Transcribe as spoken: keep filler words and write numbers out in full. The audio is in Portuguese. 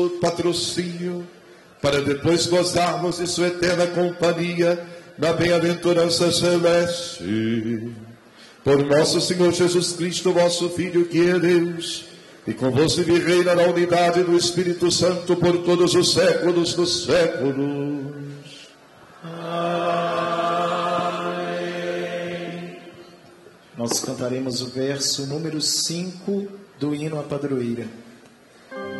patrocínio, para depois gozarmos de sua eterna companhia na bem-aventurança celeste. Por nosso Senhor Jesus Cristo, vosso Filho, que é Deus, e convosco vive e reina na unidade do Espírito Santo por todos os séculos dos séculos. Amém. Nós cantaremos o verso número cinco do hino à padroeira.